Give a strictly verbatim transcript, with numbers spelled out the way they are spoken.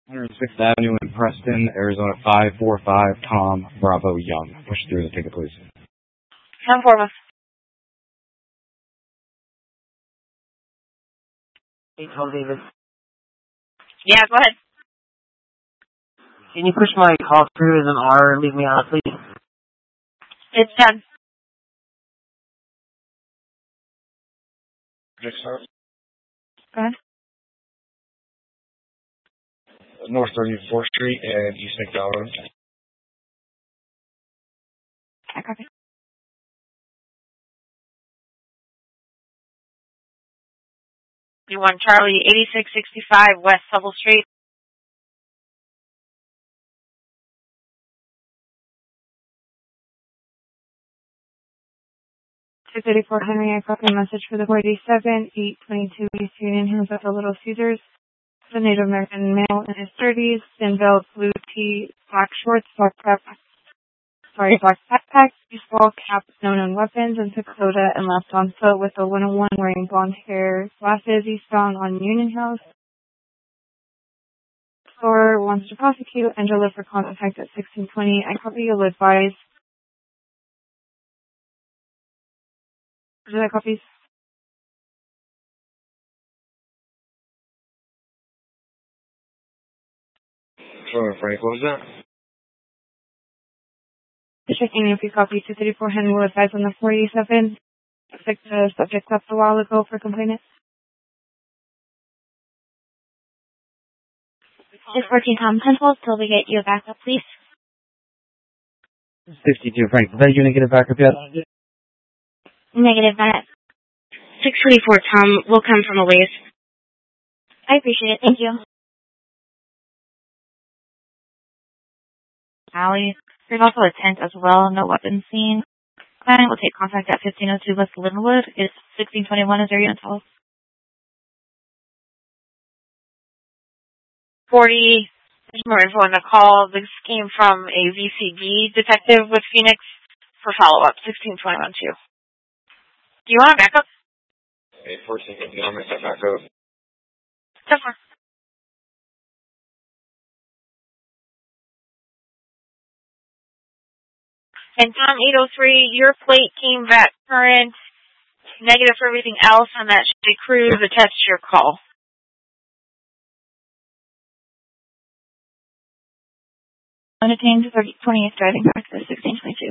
one hundred sixth Avenue in Preston, Arizona five four five, Tom Bravo Young. Push through the ticket, please. Come forward. Hey, Tom Davis. Yeah, go ahead. Can you push my call through as an R and leave me out, please? It's done. Go ahead. North thirty-fourth Street and East McDowell Road. I copy. You want Charlie, eighty-six sixty-five West Subble Street. two thirty-four Henry, I copy a message for the forty-seven, eight twenty-two East Union Hills at the Little Caesars. The Native American male in his thirties, thin belt, blue tee, black shorts, black prep, sorry, black backpack, baseball cap, no known weapons, and took soda and left on foot with a one oh one wearing blonde hair, glasses, eastbound on Union House. Store wants to prosecute Angela for contact at sixteen twenty. I copy, you'll advise. Did I copy? Sorry, Frank, what was that? Checking if you copy two thirty-four Henry will advise on the forty-seven. Like the subject left a while ago for complainant. six fourteen Tom Pencil, till we get you a backup, please. sixty-two Frank, is that you going to get it back up yet? Negative, not six forty-four Tom will come from a ways. I appreciate it, thank you. Alley. There's also a tent as well, no weapons seen. Client will take contact at fifteen oh two West Linwood. It's sixteen twenty-one, is there you tell us? forty, there's more info on the call. This came from a V C B detective with Phoenix for follow-up, sixteen twenty-one too. Do you want a backup? Hey, fourteen, I'm going to back up. Definitely. And Tom eight oh three, your plate came back current, negative for everything else on that Chevy Cruze attached to your call. Unattained, thirty, twentieth driving back to sixteen twenty-two.